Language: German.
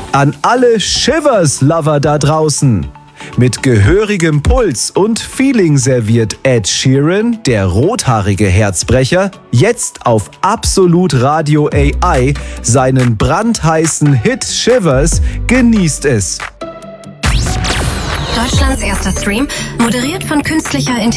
An alle Shivers-Lover da draußen. Mit gehörigem Puls und Feeling serviert Ed Sheeran, der rothaarige Herzbrecher, jetzt auf Absolut Radio AI seinen brandheißen Hit Shivers. Genießt es. Deutschlands erster Stream, moderiert von künstlicher Intelligenz.